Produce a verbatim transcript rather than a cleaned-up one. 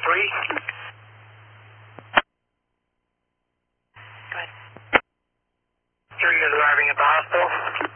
three. Go ahead. Three is arriving at the hospital.